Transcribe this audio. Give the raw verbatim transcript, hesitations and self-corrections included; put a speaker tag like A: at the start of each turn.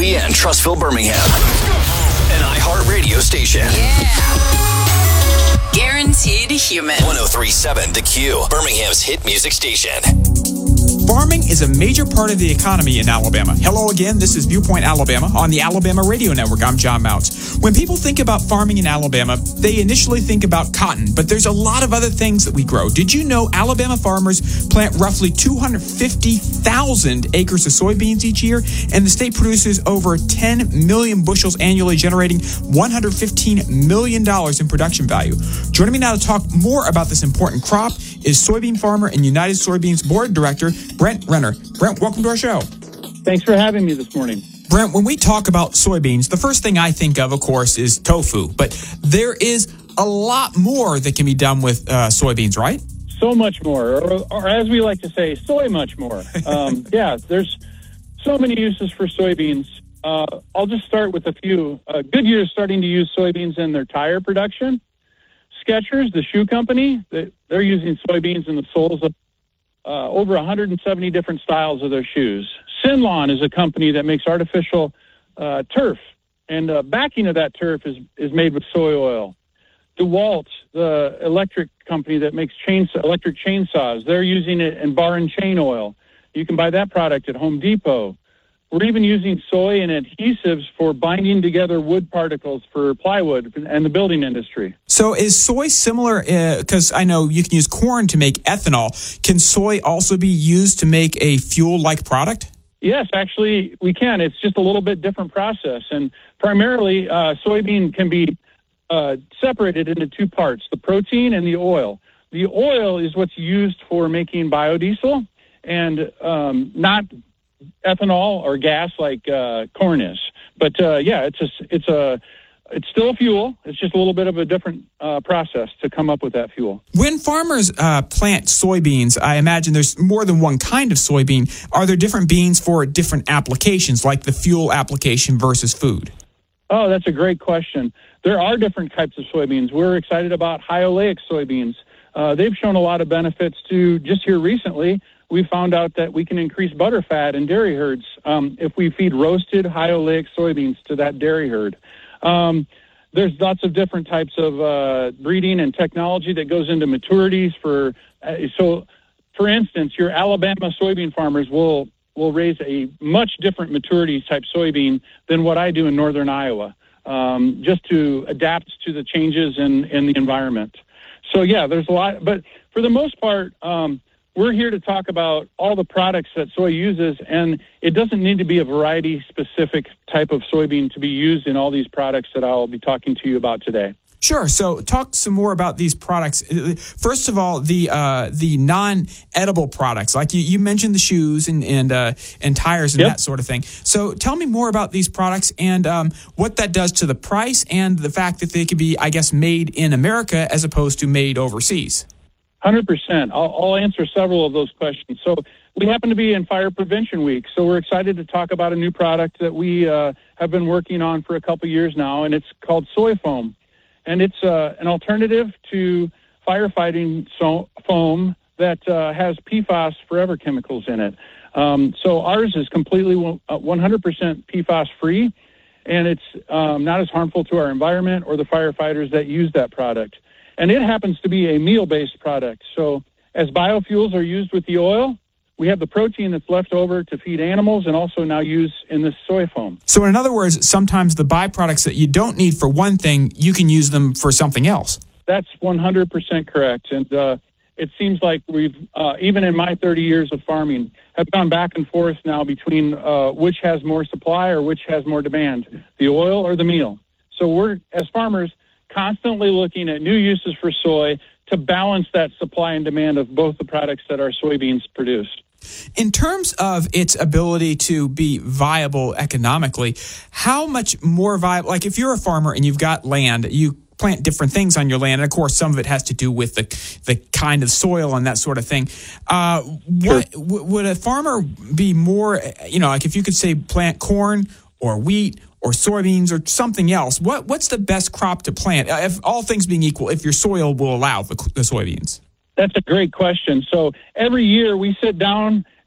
A: W E N Trustville, Birmingham. An iHeartRadio station.
B: Yeah. Guaranteed human.
A: one oh three point seven The Q, Birmingham's hit music station.
C: Farming is a major part of the economy in Alabama. Hello again, this is Viewpoint Alabama on the Alabama Radio Network. I'm John Mounts. When people think about farming in Alabama, they initially think about cotton, but there's a lot of other things that we grow. Did you know Alabama farmers plant roughly two hundred fifty thousand acres of soybeans each year, and the state produces over ten million bushels annually, generating one hundred fifteen million dollars in production value. Joining me now to talk more about this important crop is soybean farmer and United Soybeans Board Director, Brent Renner. Brent, welcome to our show.
D: Thanks for having me this morning.
C: Brent, when we talk about soybeans, the first thing I think of, of course, is tofu. But there is a lot more that can be done with uh, soybeans, right?
D: So much more, or, or as we like to say, soy much more. Um, yeah, there's so many uses for soybeans. Uh, I'll just start with a few. Uh, Goodyear is starting to use soybeans in their tire production. Skechers, the shoe company, they're using soybeans in the soles of uh, over one hundred seventy different styles of their shoes. Sinlawn is a company that makes artificial uh, turf, and uh, backing of that turf is, is made with soy oil. DeWalt, the electric company that makes chainsaw, electric chainsaws, they're using it in bar and chain oil. You can buy that product at Home Depot. We're even using soy and adhesives for binding together wood particles for plywood and the building industry.
C: So is soy similar, because uh, I know you can use corn to make ethanol. Can soy also be used to make a fuel-like product?
D: Yes, actually, we can. It's just a little bit different process. And primarily, uh, soybean can be uh, separated into two parts, the protein and the oil. The oil is what's used for making biodiesel and um, not ethanol or gas like uh, corn is. But uh, yeah, it's a, it's a it's still a fuel. It's just a little bit of a different uh, process to come up with that fuel.
C: When farmers uh, plant soybeans, I imagine there's more than one kind of soybean. Are there different beans for different applications, like the fuel application versus food?
D: Oh, that's a great question. There are different types of soybeans. We're excited about high oleic soybeans. Uh, they've shown a lot of benefits to, just here recently, we found out that we can increase butter fat in dairy herds um, if we feed roasted high oleic soybeans to that dairy herd. Um, there's lots of different types of uh, breeding and technology that goes into maturities for. Uh, so, for instance, your Alabama soybean farmers will will raise a much different maturity type soybean than what I do in northern Iowa, um, just to adapt to the changes in, in the environment. So, yeah, there's a lot, but for the most part. Um, We're here to talk about all the products that soy uses, and it doesn't need to be a variety-specific type of soybean to be used in all these products that I'll be talking to you about today.
C: Sure. So talk some more about these products. First of all, the uh, the non-edible products, like you, you mentioned the shoes and and, uh, and tires and yep. that sort of thing. So tell me more about these products and um, what that does to the price and the fact that they could be, I guess, made in America as opposed to made overseas.
D: one hundred percent. I'll, I'll answer several of those questions. So we happen to be in Fire Prevention Week, so we're excited to talk about a new product that we uh, have been working on for a couple years now, and it's called Soy Foam. And it's uh, an alternative to firefighting so- foam that uh, has P FAS forever chemicals in it. Um, so ours is completely one hundred percent P FAS free, and it's um, not as harmful to our environment or the firefighters that use that product. And it happens to be a meal-based product. So as biofuels are used with the oil, we have the protein that's left over to feed animals and also now use in this soy foam.
C: So in other words, sometimes the byproducts that you don't need for one thing, you can use them for something else.
D: That's one hundred percent correct. And uh, it seems like we've, uh, even in my thirty years of farming, have gone back and forth now between uh, which has more supply or which has more demand, the oil or the meal. So we're, as farmers, constantly looking at new uses for soy to balance that supply and demand of both the products that our soybeans produce.
C: In terms of its ability to be viable economically, how much more viable, like if you're a farmer and you've got land, you plant different things on your land, and of course some of it has to do with the the kind of soil and that sort of thing. Uh, what, sure. w- would a farmer be more, you know, like if you could say plant corn or wheat or soybeans or something else, what what's the best crop to plant, if all things being equal, if your soil will allow the, the soybeans?
D: That's a great question. So every year we sit down